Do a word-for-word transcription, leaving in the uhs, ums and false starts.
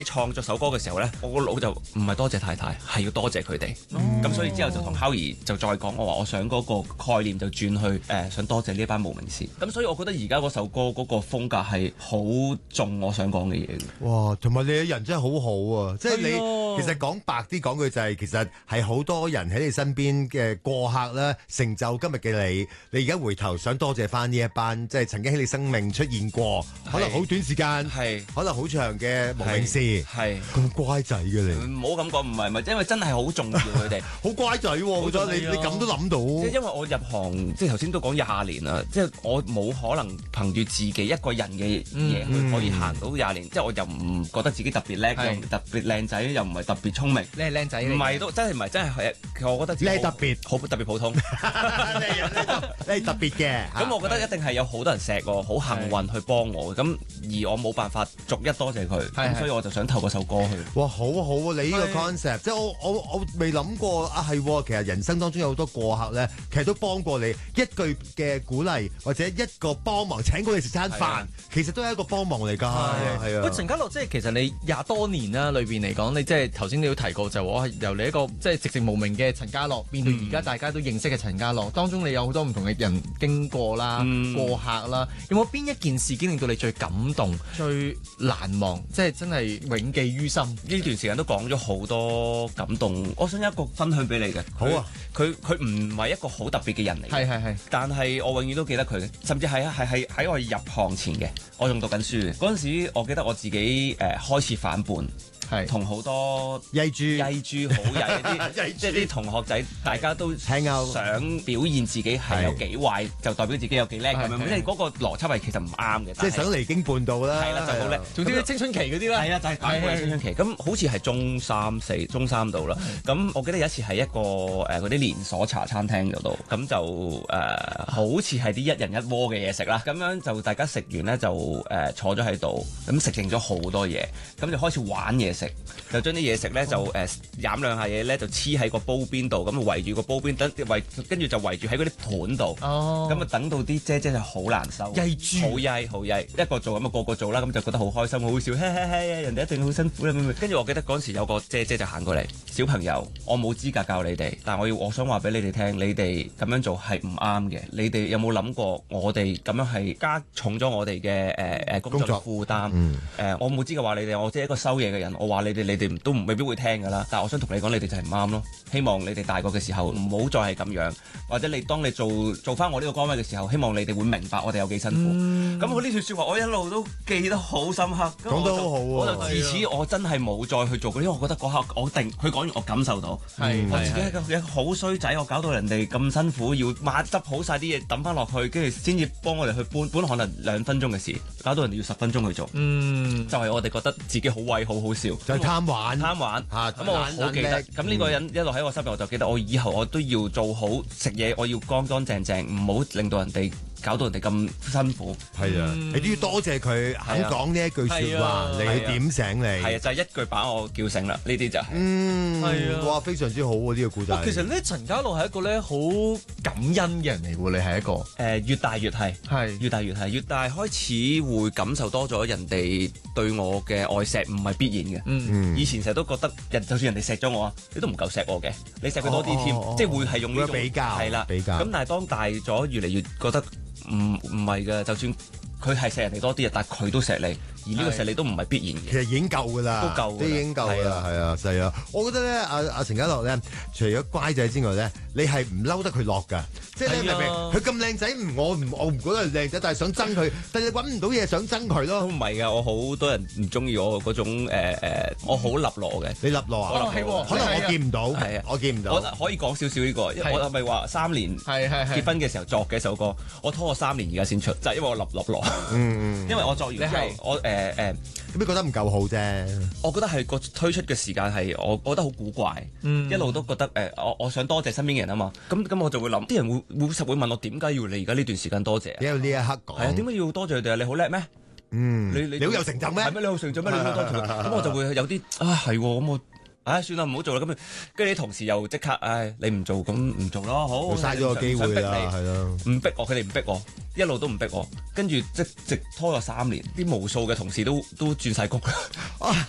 創作首歌嘅時候咧，我個腦就唔係多謝太太，係要多謝佢哋。咁、嗯、所以之後就同孝儀就再講，我話我想嗰個概念就轉去誒、呃，想多謝呢一班無名氏。咁所以我覺得而家嗰首歌嗰個風格係好重我想講嘅嘢。 哇！同埋你嘅人真係好好啊，即係你其實講白啲講句就係、是，其實係好多人喺你身邊嘅過客啦，成就今日嘅你。你而家回頭想多謝翻呢一班，即係曾經喺你生命出現過，可能好短時間，係可能好長嘅無名氏，係咁乖仔嘅你。 唔好咁講，唔係唔係，因為真係好重要佢哋， 好乖仔喎、啊，我覺得你你咁都諗到。 即係因為我入行，即係頭先都講廿年啦，即係我冇可能憑住自己一個人嘅嘢去可以行到廿年，嗯、即係我又唔覺得自己特別叻，又唔特別靚仔，又唔係特別聰明。 你係靚仔， 唔係都真係唔係真係係，其實我覺得自己你係特別， 好特別普通。 你係特別嘅。 咁我覺得一定係有好多人錫我，好幸運去幫我。咁而我冇辦法逐一多謝佢，咁所以我就想透過首歌去。 哇，好好啊！你呢個 concept，即係我我我未諗過啊，係其實人生當中有好多過客咧，其實都幫過你一句嘅鼓勵，或者一個幫忙請過你食餐飯，其實都係一個幫忙嚟㗎。係啊。 喂，陳家樂，即係其實你廿多年啦，裏邊嚟講，你即係頭先你都提過，就我係由你一個即係寂寂無名嘅陳家樂，變到而家大家都認識嘅陳家樂，當中你有好多唔同嘅人經過啦、嗯、過客啦，有冇邊一件事件令到你最感動、最難忘，即係真係永記於心？ 呢段時間都講咗好多感動，我想有一個分享俾你嘅。 好啊， 佢佢唔係一個好特別嘅人嚟， 係係係， 但係我永遠都記得佢嘅，甚至係係係喺我入行前嘅，我仲讀緊書嘅嗰陣時，我記得我自己誒、呃、開始反叛。同好多曳豬曳豬好曳啲，即係啲同學仔，大家都想表現自己係有幾壞，就代表自己有幾叻咁樣。即係嗰個邏輯係其實唔啱嘅。 即係想離經叛道啦。 係啦，就好叻。 總之青春期嗰啲啦。 係啊，就係反叛青春期。咁好似係中三四、中三度啦。咁我記得有一次喺一個誒嗰啲連鎖茶餐廳嗰度，咁就誒好似係啲一人一鍋嘅嘢食啦。咁樣就大家食完咧就誒坐咗喺度，咁食剩咗好多嘢，咁就開始玩嘢食。就將啲嘢食咧就誒飲兩下嘢咧就黐喺個煲邊度，咁圍住個煲邊等圍，跟住就圍住喺嗰啲盤度，咁啊、哦、等到啲姐姐就好難受， 曳豬， 好曳好曳，一個做咁啊個個做啦，咁就覺得好開心，好好笑，嘿嘿嘿，人哋一定好辛苦啦。跟住我記得嗰陣時有個姐姐就行過嚟，小朋友，我冇資格教你哋，但係我要我想話俾你哋聽，你哋咁樣做係唔啱嘅。你哋有冇諗過我哋咁樣係加重咗我哋嘅誒誒工作負擔？誒、嗯呃、我冇資格話你哋，我即係一個收嘢嘅人，我話你哋，你哋都未必會聽㗎啦。但係我想同你講，你哋就係唔啱咯。希望你哋大個嘅時候唔好再係咁樣，或者你當你做做翻我呢個崗位嘅時候，希望你哋會明白我哋有幾辛苦。咁我呢段説話我一路都記得好深刻。 講得好好喎！ 我就自此我真係冇再去做嗰啲，因為我覺得嗰刻我定佢講完我感受到，係我自己係個好衰仔，我搞到人哋咁辛苦，要抹執好晒啲嘢抌翻落去，跟住先至幫我哋去搬，本來可能兩分鐘嘅事，搞到人哋要十分鐘去做。嗯，就係我哋覺得自己好威好好笑， 就係貪玩貪玩嚇。咁我好記得，咁呢個人一路喺我心入，我就記得我以後我都要做好食嘢，我要乾乾淨淨，唔好令到人哋搞到人哋咁辛苦。 係啊，你都要多謝佢肯講呢一句説話嚟去點醒你。 係啊，就係一句把我叫醒啦。呢啲就係嗯，係啊，哇，非常之好喎呢個故仔。 其實咧，陳家樂係一個咧好感恩嘅人嚟喎。你係一個誒越大越係係越大越係越大開始會感受多咗人哋對我嘅愛錫，唔係必然嘅。嗯，以前成日都覺得人就算人哋錫咗我啊，你都唔夠錫我嘅，你錫佢多啲添，即係會係用呢種比較係啦比較。咁但係當大咗，越嚟越覺得唔唔係嘅，就算佢係錫人哋多啲啊，但係佢都錫你。而呢個實力都唔係必然嘅， 其實已經夠㗎啦， 都夠， 都已經夠㗎啦，係啊，係啊。我覺得咧，阿阿陳家樂咧，除咗乖仔之外咧，你係唔嬲得佢落㗎，即係你明唔明？佢咁靚仔，唔我唔我唔覺得係靚仔，但係想憎佢，但係你揾唔到嘢想憎佢咯。 唔係㗎，我好多人唔中意我嗰種誒誒，我好立落嘅。 你立落啊？係喎，可能我見唔到，係啊，我見唔到。 我可以講少少呢個，我係咪話三年結婚嘅時候作嘅一首歌，我拖咗三年而家先出，就係因為我立立落。嗯，因為我作完之後，我誒。誒誒， 咁你覺得唔夠好啫？ 我覺得係個推出嘅時間係，我覺得好古怪，嗯、一路都覺得誒、呃，我我想多謝身邊嘅人啊嘛。咁咁我就會諗，啲人會會實會問我點解要你而家呢段時間多謝？ 因為呢一刻講係啊，點解要多謝佢哋啊？你好叻咩？ 嗯， 你你你好有成就咩？ 係咩？你好成就咩？你好多謝咁我就會有啲啊係喎，咁我。唉、哎，算啦，唔好做啦。咁跟住啲同事又即刻，唉、哎，你唔做咁唔做咯，好。 嘥咗個機會啦，係咯。 唔逼我，佢哋唔逼我，一路都唔逼我。跟住即直拖咗三年，啲無數嘅同事都都轉晒工。